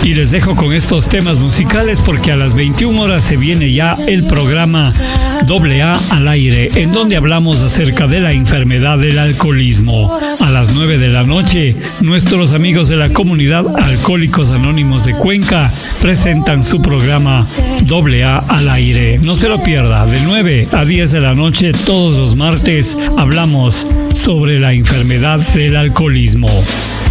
Y les dejo con estos temas musicales porque a las 21 horas se viene ya el programa AA al aire, en donde hablamos acerca de la enfermedad del alcoholismo. A las 9 de la noche, nuestros amigos de la comunidad Alcohólicos Anónimos de Cuenca presentan su programa AA al aire. No se lo pierda, de 9 a 10 de la noche, todos los martes, hablamos sobre la enfermedad del alcoholismo.